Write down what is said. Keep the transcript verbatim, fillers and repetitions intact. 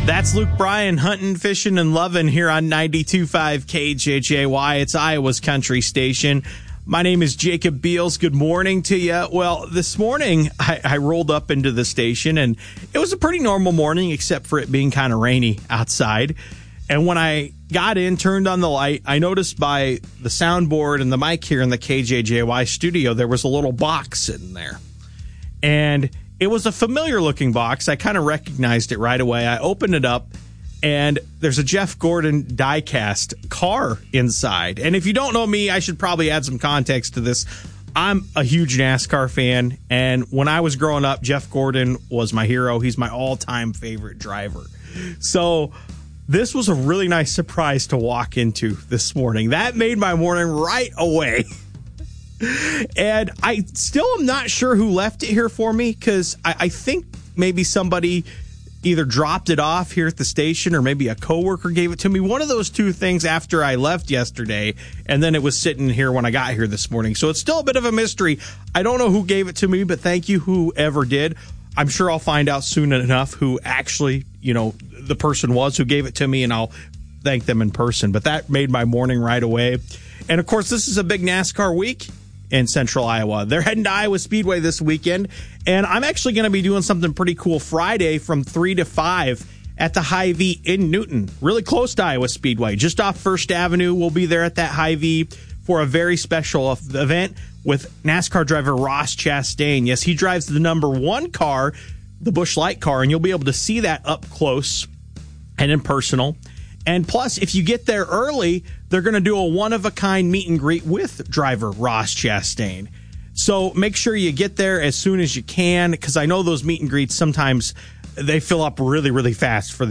That's Luke Bryan hunting, fishing, and loving here on ninety-two point five K J J Y. It's Iowa's country station. My name is Jacob Beals. Good morning to you. Well, this morning I, I rolled up into the station, and it was a pretty normal morning except for it being kind of rainy outside. And when I got in, turned on the light, I noticed by the soundboard and the mic here in the K J J Y studio, there was a little box sitting there. And it was a familiar looking box. I kind of recognized it right away. I opened it up, and there's a Jeff Gordon diecast car inside. And if you don't know me, I should probably add some context to this. I'm a huge NASCAR fan, and when I was growing up, Jeff Gordon was my hero. He's my all-time favorite driver. So this was a really nice surprise to walk into this morning. That made my morning right away. And I still am not sure who left it here for me, because I, I think maybe somebody either dropped it off here at the station or maybe a coworker gave it to me. One of those two things after I left yesterday, and then it was sitting here when I got here this morning. So it's still a bit of a mystery. I don't know who gave it to me, but thank you whoever did. I'm sure I'll find out soon enough who actually, you know, the person was who gave it to me, and I'll thank them in person. But that made my morning right away. And of course, this is a big NASCAR week in Central Iowa. They're heading to Iowa Speedway this weekend, and I'm actually going to be doing something pretty cool Friday from three to five at the Hy-Vee in Newton, really close to Iowa Speedway, just off First Avenue. We'll be there at that Hy-Vee for a very special event with NASCAR driver Ross Chastain. Yes, he drives the number one car, the Busch Light car, and you'll be able to see that up close and in personal. And plus, if you get there early, they're going to do a one-of-a-kind meet and greet with driver Ross Chastain. So make sure you get there as soon as you can, because I know those meet and greets sometimes they fill up really, really fast for the